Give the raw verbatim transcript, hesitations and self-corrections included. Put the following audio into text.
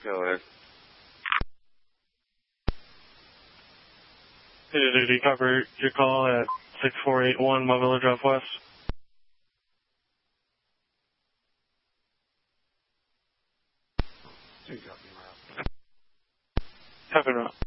Go ahead. Hey, did you cover your call at six four eight one Mobile Drive West? Happy route.